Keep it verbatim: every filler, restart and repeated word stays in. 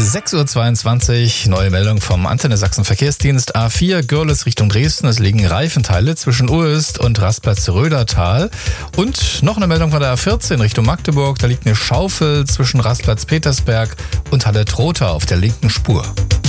sechs Uhr zweiundzwanzig, neue Meldung vom Antenne Sachsen Verkehrsdienst. A vier Görlitz Richtung Dresden, es liegen Reifenteile zwischen Uest und Rastplatz-Rödertal. Und noch eine Meldung von der A vierzehn Richtung Magdeburg, da liegt eine Schaufel zwischen Rastplatz Petersberg und Halle Trotha auf der linken Spur.